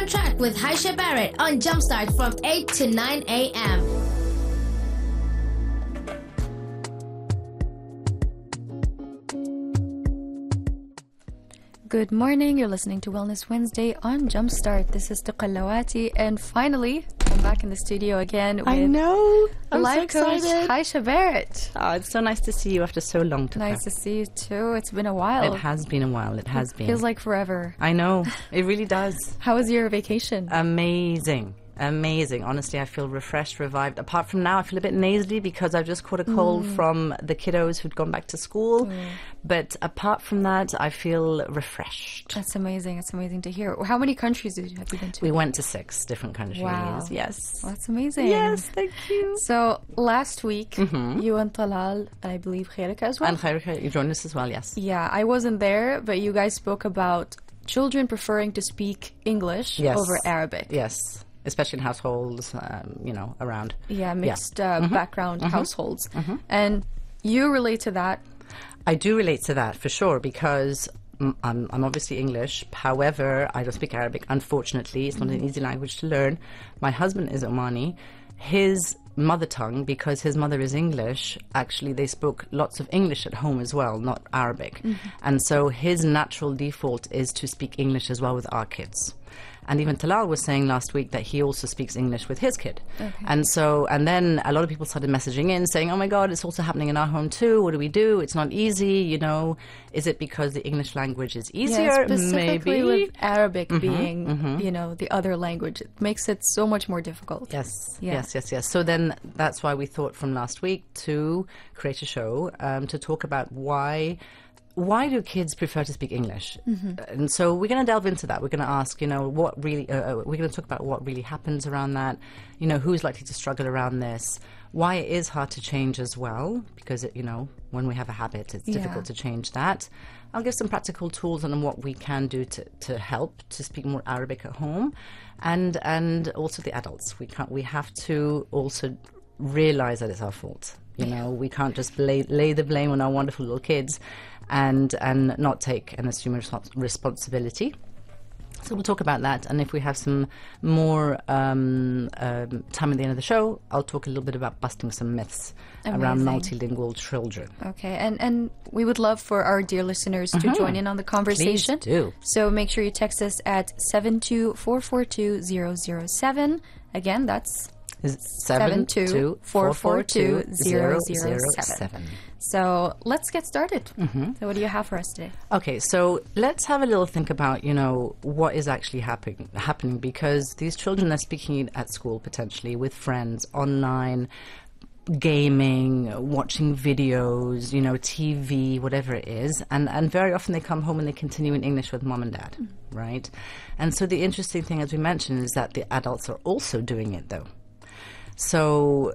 on Track with Haisha Barrett on Jumpstart from 8 to 9 a.m. Good morning, you're listening to Wellness Wednesday on Jumpstart. This is Tuqallawati, and finally, I'm back in the studio again with I know. I'm life so coach excited. Haisha Barrett. Oh, it's so nice to see you after so long. Nice to see you too. It's been a while. It has been a while. It has been. Feels like forever. I know. It really does. How was your vacation? Amazing. Amazing. Honestly, I feel refreshed, revived. Apart from now, I feel a bit nasally because I've just caught a cold from the kiddos who'd gone back to school. But apart from that, I feel refreshed. That's amazing. It's amazing to hear. How many countries have you been to? We went to 6 different countries. Wow. Yes. Well, that's amazing. Yes, thank you. So last week, you and Talal, I believe Khairika as well. And Khairika, you joined us as well, yes. Yeah, I wasn't there, but you guys spoke about children preferring to speak English over Arabic. Yes. Especially in households, around. Yeah, mixed background households. And you relate to that. I do relate to that for sure because I'm obviously English. However, I don't speak Arabic. Unfortunately, it's not an easy language to learn. My husband is Omani. His mother tongue, because his mother is English, actually they spoke lots of English at home as well, not Arabic. And so his natural default is to speak English as well with our kids. And even Talal was saying last week that he also speaks English with his kid. Okay. And then a lot of people started messaging in saying, oh my God, it's also happening in our home too. What do we do? It's not easy, Is it because the English language is easier? Yeah, specifically with Arabic being, the other language. It makes it so much more difficult. Yes, Yeah. yes. So then that's why we thought from last week to create a show to talk about why do kids prefer to speak English? And so we're going to delve into that. We're going to ask, what really, we're going to talk about what really happens around that, who's likely to struggle around this, why it is hard to change as well, because, when we have a habit, it's difficult to change that. I'll give some practical tools on what we can do to help to speak more Arabic at home, and also the adults. We have to also realize that it's our fault. We can't just lay the blame on our wonderful little kids and not take and assume responsibility. So we'll talk about that, and if we have some more time at the end of the show, I'll talk a little bit about busting some myths around multilingual children. Okay, and we would love for our dear listeners to join in on the conversation. Please do. So make sure you text us at 72442-007. Again, that's 72442-007. So let's get started. So what do you have for us today? Okay, so let's have a little think about, what is actually happening, because these children are speaking at school potentially with friends, online, gaming, watching videos, TV, whatever it is. And very often they come home and they continue in English with mom and dad, right? And so the interesting thing, as we mentioned, is that the adults are also doing it, though. So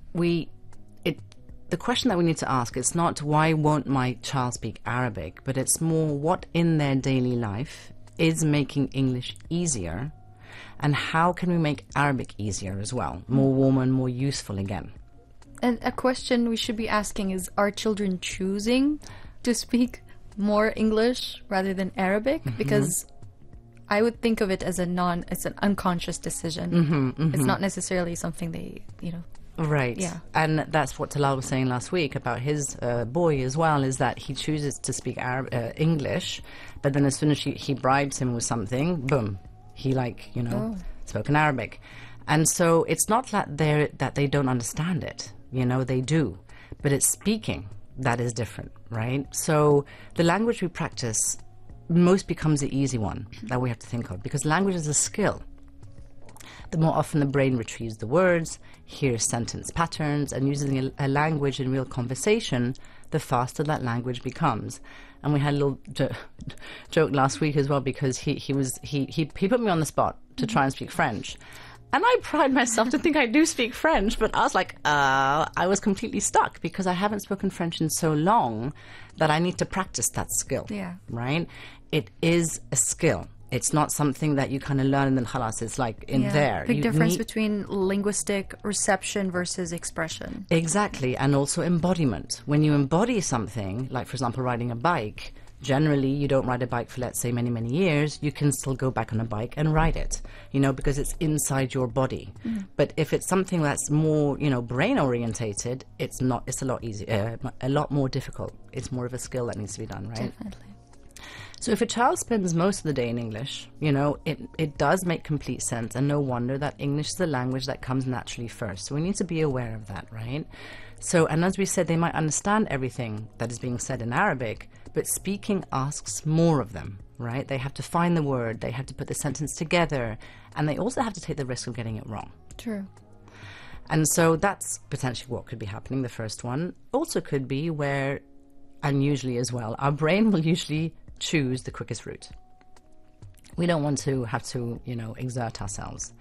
the question that we need to ask is not why won't my child speak Arabic, but it's more what in their daily life is making English easier, and how can we make Arabic easier as well, more warm and more useful again. And a question we should be asking is, are children choosing to speak more English rather than Arabic? Because I would think of it as it's an unconscious decision. It's not necessarily something they, Right. Yeah. And that's what Talal was saying last week about his boy as well, is that he chooses to speak English, but then as soon as he bribes him with something, boom, he spoken Arabic. And so it's not that they don't understand it, they do, but it's speaking that is different, right? So the language we practice most becomes the easy one that we have to think of, because language is a skill. The more often the brain retrieves the words, hears sentence patterns, and uses a language in real conversation, the faster that language becomes. And we had a little joke last week as well, because he put me on the spot to try and speak French. And I pride myself to think I do speak French, but I was like, I was completely stuck because I haven't spoken French in so long that I need to practice that skill. Yeah. Right? It is a skill. It's not something that you kind of learn and then halas, it's like in there. Big difference between linguistic reception versus expression. Exactly, and also embodiment. When you embody something, like for example riding a bike, generally you don't ride a bike for, let's say, many, many years, you can still go back on a bike and ride it, because it's inside your body. But if it's something that's more, brain orientated, it's not, it's a lot easier, a lot more difficult. It's more of a skill that needs to be done, right? Definitely. So if a child spends most of the day in English, it does make complete sense, and no wonder that English is the language that comes naturally first. So we need to be aware of that, right? So, and as we said, they might understand everything that is being said in Arabic, but speaking asks more of them, right? They have to find the word, they have to put the sentence together, and they also have to take the risk of getting it wrong. True. And so that's potentially what could be happening, the first one. Also could be where, and usually as well, our brain will usually choose the quickest route. We don't want to have to, exert ourselves.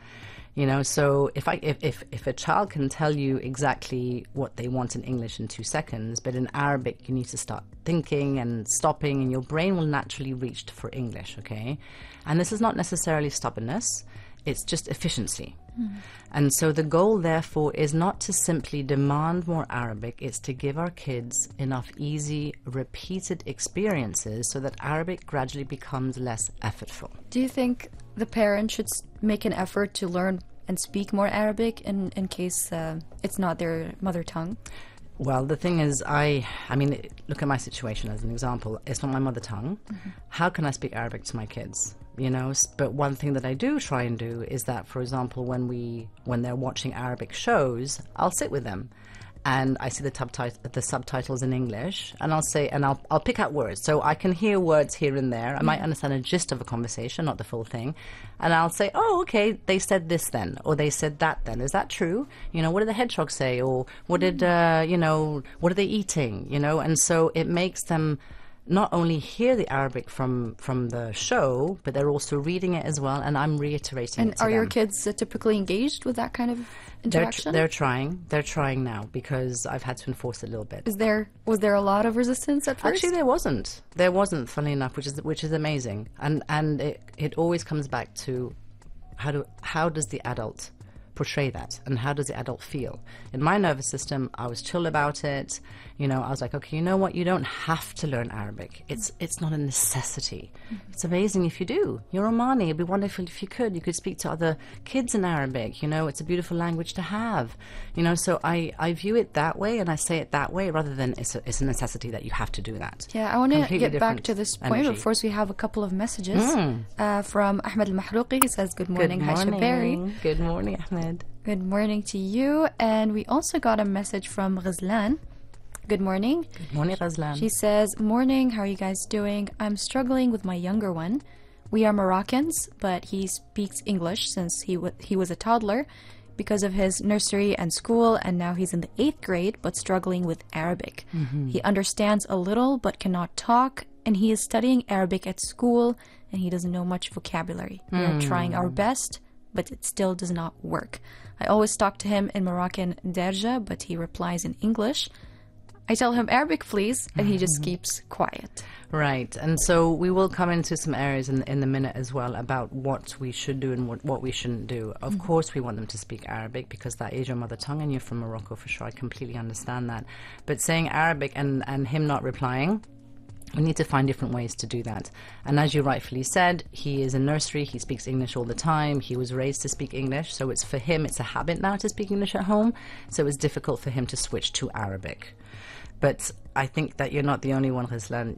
So if a child can tell you exactly what they want in English in 2 seconds, but in Arabic you need to start thinking and stopping, and your brain will naturally reach for English, okay? And this is not necessarily stubbornness, it's just efficiency. And so the goal, therefore, is not to simply demand more Arabic, it's to give our kids enough easy, repeated experiences so that Arabic gradually becomes less effortful. Do you think the parent should make an effort to learn and speak more Arabic in case it's not their mother tongue? Well, the thing is, I mean, look at my situation as an example. It's not my mother tongue. How can I speak Arabic to my kids? But one thing that I do try and do is that, for example, when they're watching Arabic shows, I'll sit with them and I see the subtitles in English, and I'll pick out words. So I can hear words here and there. I might understand a gist of a conversation, not the full thing. And I'll say, oh, okay, they said this then, or they said that then. Is that true? What did the hedgehog say? Or what did, what are they eating? And so it makes them not only hear the Arabic from the show, but they're also reading it as well, and I'm reiterating it to them. And are your kids typically engaged with that kind of interaction? They're trying. They're trying now, because I've had to enforce it a little bit. Was there a lot of resistance at first? Actually, there wasn't. There wasn't, funnily enough, which is amazing. And it always comes back to how does the adult portray that, and how does the adult feel? In my nervous system, I was chill about it. I was like, okay, you know what? You don't have to learn Arabic. It's not a necessity. It's amazing if you do. You're Omani. It'd be wonderful if you could. You could speak to other kids in Arabic. It's a beautiful language to have. So I view it that way, and I say it that way, rather than it's a necessity that you have to do that. Yeah, I want to Completely get back to this point, energy. but first we have a couple of messages from Ahmed Al-Mahrouqi. He says, good morning, Haisha. Good morning, Ahmed. Good morning to you. And we also got a message from Ghazlan. Good morning. Good morning, Ghazlan. She says, morning, how are you guys doing? I'm struggling with my younger one. We are Moroccans, but he speaks English since he was a toddler because of his nursery and school, and now he's in the 8th grade, but struggling with Arabic. He understands a little, but cannot talk, and he is studying Arabic at school, and he doesn't know much vocabulary. We are trying our best, but it still does not work. I always talk to him in Moroccan Derja, but he replies in English. I tell him Arabic, please, and he just keeps quiet. Right, and so we will come into some areas in the minute as well about what we should do and what we shouldn't do. Of course, we want them to speak Arabic because that is your mother tongue, and you're from Morocco for sure. I completely understand that. But saying Arabic and him not replying, we need to find different ways to do that. And as you rightfully said, he is in nursery, he speaks English all the time, he was raised to speak English, so it's for him, it's a habit now to speak English at home, so it's difficult for him to switch to Arabic. But I think that you're not the only one, Ghazlan.